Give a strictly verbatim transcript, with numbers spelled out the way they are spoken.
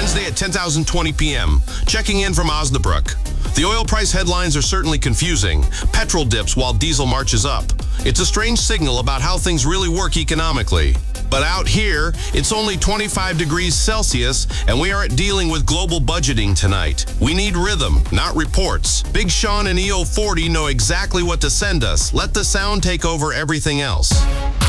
Wednesday at ten thousand twenty p m Checking in from Osnabrück. The oil price headlines are certainly confusing. Petrol dips while diesel marches up. It's a strange signal about how things really work economically. But out here, it's only twenty-five degrees Celsius, and we aren't dealing with global budgeting tonight. We need rhythm, not reports. Big Sean and E O forty know exactly what to send us. Let the sound take over everything else.